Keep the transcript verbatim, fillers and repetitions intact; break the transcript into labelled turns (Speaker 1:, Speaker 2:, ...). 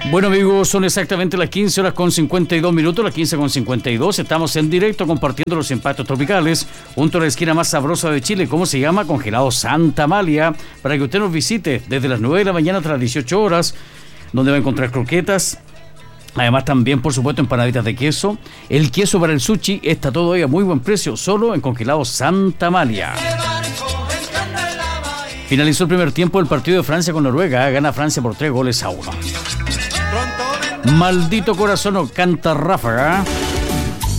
Speaker 1: Bueno, amigos, son exactamente las quince horas con cincuenta y dos minutos, las quince con cincuenta y dos. Estamos en directo compartiendo los impactos tropicales junto a la esquina más sabrosa de Chile. ¿Cómo se llama? Congelado Santa Amalia, para que usted nos visite desde las nueve de la mañana hasta las dieciocho horas, donde va a encontrar croquetas. Además también, por supuesto, empanaditas de queso. El queso para el sushi está todo ahí a muy buen precio, solo en Congelado Santa Amalia. Finalizó el primer tiempo del partido de Francia con Noruega. Gana Francia por tres goles a uno. Maldito corazón, o canta ráfaga.